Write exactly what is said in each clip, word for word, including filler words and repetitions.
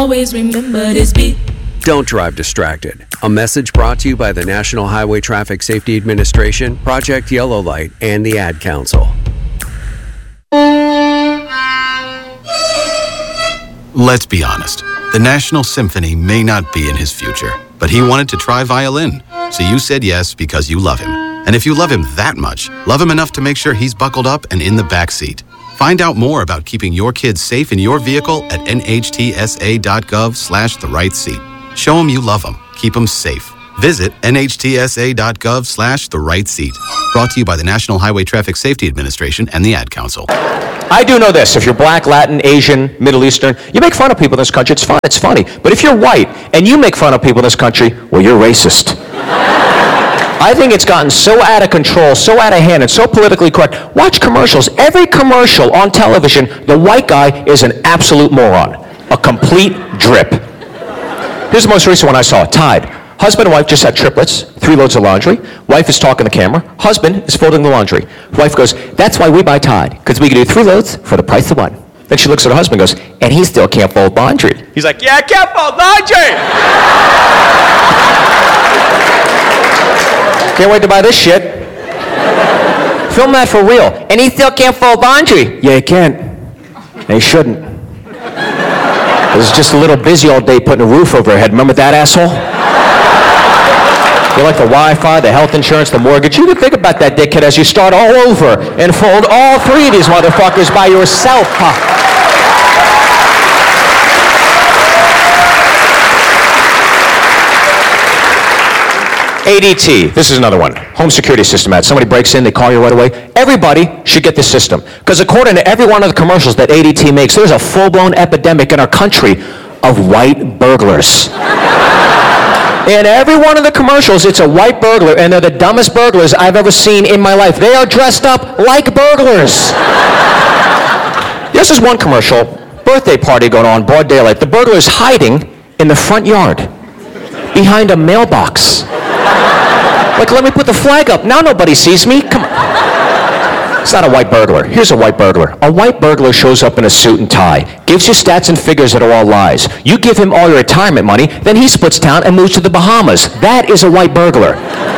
Always remember this beat. Don't drive distracted. A message brought to you by the National Highway Traffic Safety Administration, Project Yellow Light, and the Ad Council. Let's be honest. The National Symphony may not be in his future, but he wanted to try violin. So you said yes because you love him. And if you love him that much, love him enough to make sure he's buckled up and in the back seat. Find out more about keeping your kids safe in your vehicle at nhtsa.gov slash the right seat. Show them you love them. Keep them safe. Visit nhtsa.gov slash the right seat. Brought to you by the National Highway Traffic Safety Administration and the Ad Council. I do know this. If you're black, Latin, Asian, Middle Eastern, you make fun of people in this country, it's fun, it's funny. But if you're white and you make fun of people in this country, well, you're racist. I think it's gotten so out of control, so out of hand, and so politically correct. Watch commercials. Every commercial on television, the white guy is an absolute moron. A complete drip. Here's the most recent one I saw, Tide. Husband and wife just had triplets, three loads of laundry. Wife is talking to the camera. Husband is folding the laundry. Wife goes, that's why we buy Tide, because we can do three loads for the price of one. Then she looks at her husband and goes, and he still can't fold laundry. He's like, yeah, I can't fold laundry! Can't wait to buy this shit. Film that for real. And he still can't fold laundry. Yeah, he can. And he shouldn't. He's just a little busy all day putting a roof over her head. Remember that asshole? You like the Wi-Fi, the health insurance, the mortgage. You can think about that, dickhead, as you start all over and fold all three of these motherfuckers by yourself, huh? A D T, this is another one. Home security system ad. Somebody breaks in, they call you right away. Everybody should get this system. Because according to every one of the commercials that A D T makes, there's a full-blown epidemic in our country of white burglars. In every one of the commercials, it's a white burglar, and they're the dumbest burglars I've ever seen in my life. They are dressed up like burglars. This is one commercial, birthday party going on, broad daylight. The burglar is hiding in the front yard, behind a mailbox. Like, let me put the flag up. Now nobody sees me. Come on. It's not a white burglar. Here's a white burglar. A white burglar shows up in a suit and tie, gives you stats and figures that are all lies. You give him all your retirement money, then he splits town and moves to the Bahamas. That is a white burglar.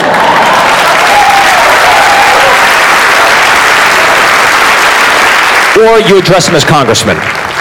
Or you address him as congressman.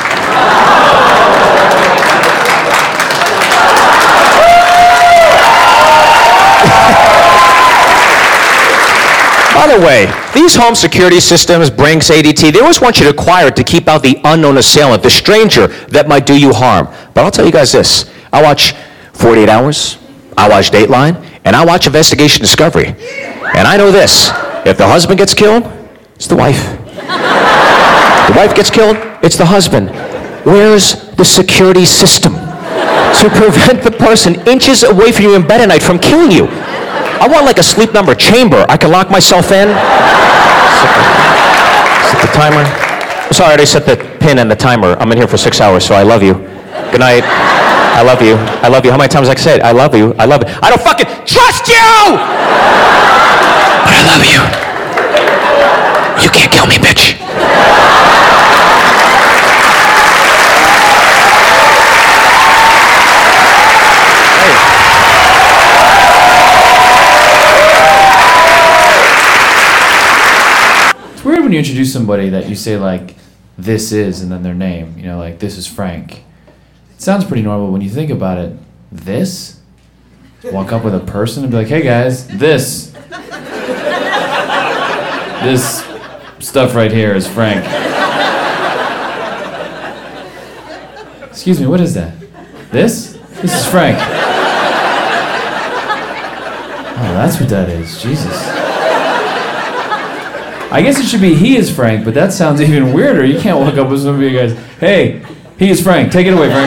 By the way, these home security systems, Brinks, A D T, they always want you to acquire it to keep out the unknown assailant, the stranger that might do you harm. But I'll tell you guys this. I watch forty-eight hours, I watch Dateline, and I watch Investigation Discovery. And I know this. If the husband gets killed, it's the wife. The wife gets killed, it's the husband. Where's the security system to prevent the person inches away from you in bed at night from killing you? I want like a sleep number chamber. I can lock myself in. Set the, set the timer. I'm sorry, I already set the pin and the timer. I'm in here for six hours, so I love you. Good night. I love you. I love you. How many times I can say it? I love you. I love you. I don't fucking trust you! But I love you. You can't kill me, bitch. It's weird when you introduce somebody that you say like, this is, and then their name, you know, like, this is Frank. It sounds pretty normal when you think about it. This? Walk up with a person and be like, hey guys, this. This stuff right here is Frank. Excuse me, what is that? This? This is Frank. Oh, that's what that is, Jesus. I guess it should be he is Frank, but that sounds even weirder. You can't walk up with somebody and guys, hey, he is Frank. Take it away, Frank.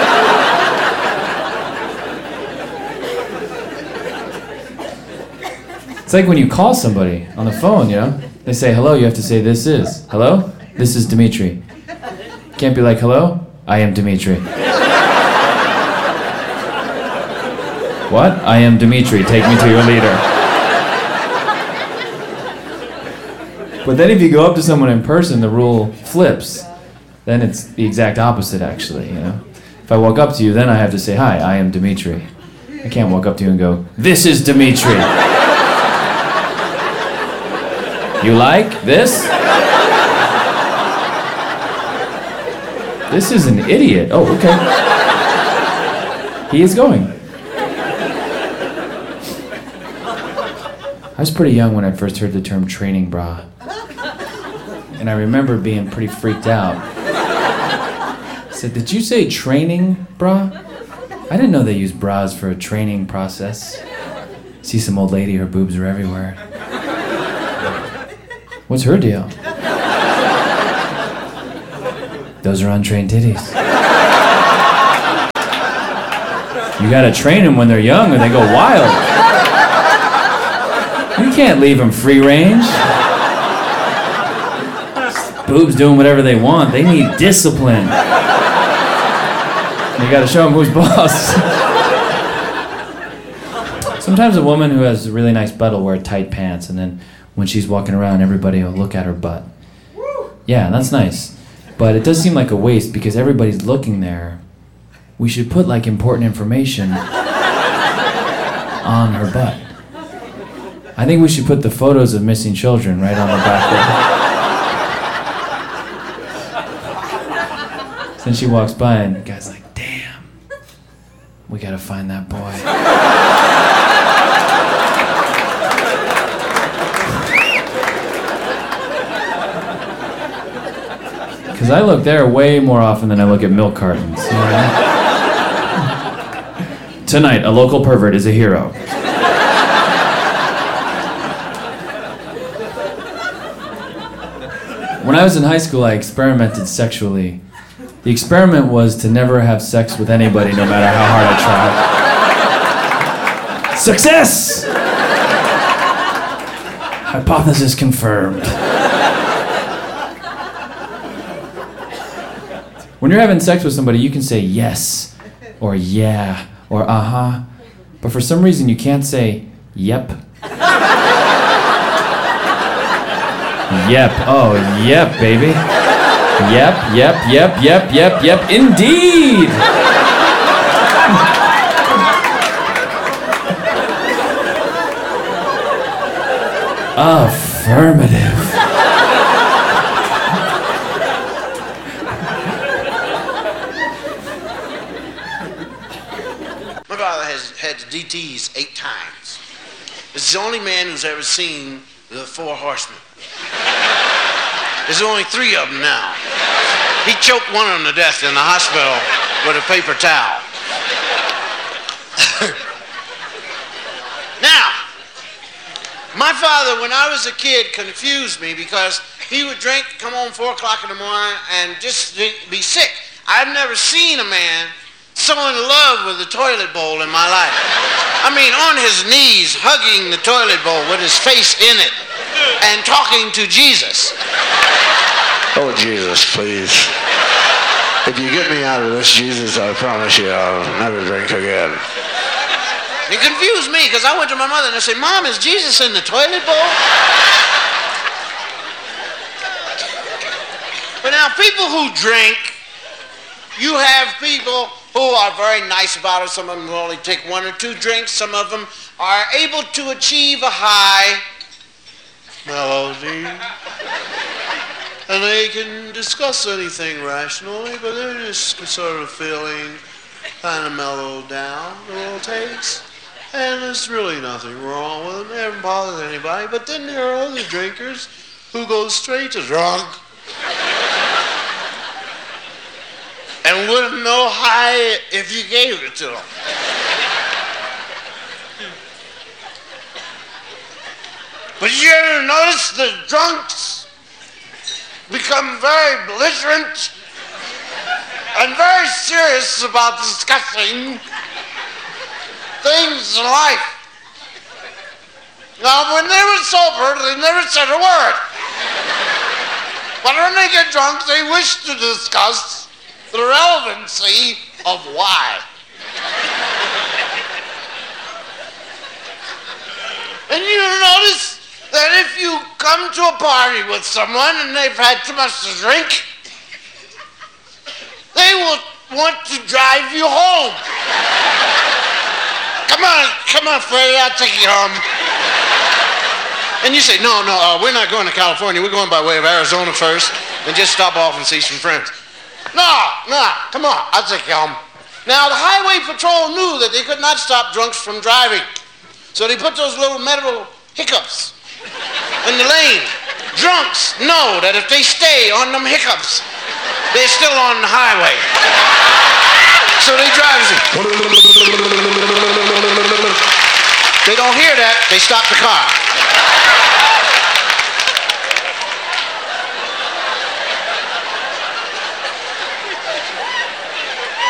It's like when you call somebody on the phone, you know? They say hello, you have to say this is. Hello? This is Dimitri. Can't be like, hello? I am Dimitri. What? I am Dimitri. Take me to your leader. But then if you go up to someone in person, the rule flips. Then it's the exact opposite, actually, you know? If If I walk up to you, then I have to say, hi, I am Dimitri. I can't walk up to you and go, this is Dimitri. You like this? This is an idiot. Oh, okay. He is going. I was pretty young when I first heard the term training bra. And I remember being pretty freaked out. I said, did you say training bra? I didn't know they used bras for a training process. See some old lady, her boobs are everywhere. What's her deal? Those are untrained titties. You gotta train them when they're young or they go wild. You can't leave them free range. Boobs doing whatever they want. They need discipline. You gotta show them who's boss. Sometimes a woman who has a really nice butt will wear tight pants, and then when she's walking around, everybody will look at her butt. Yeah, that's nice. But it does seem like a waste because everybody's looking there. We should put like important information on her butt. I think we should put the photos of missing children right on the back of it. Then she walks by and the guy's like, damn, we gotta find that boy. Because I look there way more often than I look at milk cartons. You know? Tonight, a local pervert is a hero. When I was in high school, I experimented sexually. The experiment was to never have sex with anybody, no matter how hard I tried. Success! Hypothesis confirmed. When you're having sex with somebody, you can say yes, or yeah, or uh-huh, but for some reason you can't say yep. Yep, oh, yep, baby. Yep, yep, yep, yep, yep, yep, indeed! Affirmative. My father has had D Ts eight times. This is the only man who's ever seen the four horsemen. There's only three of them now. He choked one of them to death in the hospital with a paper towel. Now, my father, when I was a kid, confused me because he would drink, come home four o'clock in the morning, and just be sick. I've never seen a man so in love with the toilet bowl in my life. I mean, on his knees, hugging the toilet bowl with his face in it and talking to Jesus. Oh, Jesus, please. If you get me out of this, Jesus, I promise you I'll never drink again. It confused me because I went to my mother and I said, Mom, is Jesus in the toilet bowl? But now, people who drink, you have people who are very nice about it. Some of them will only take one or two drinks. Some of them are able to achieve a high melody. And they can discuss anything rationally, but they're just sort of feeling kind of mellowed down a little taste. And there's really nothing wrong with them. They haven't bothered anybody. But then there are other drinkers who go straight to drunk. And wouldn't know high if you gave it to them. But you ever notice the drunks become very belligerent and very serious about discussing things in life. Now, when they were sober, they never said a word. But when they get drunk, they wish to discuss the relevancy of why. And you notice that if you come to a party with someone and they've had too much to drink, they will want to drive you home. Come on, come on, Freddie, I'll take you home. And you say, no, no, uh, we're not going to California. We're going by way of Arizona first and just stop off and see some friends. No, no, come on, I'll take you home. Now, the highway patrol knew that they could not stop drunks from driving. So they put those little metal hiccups in the lane. Drunks know that if they stay on them hiccups, they're still on the highway. So they drive. They don't hear that, they stop the car.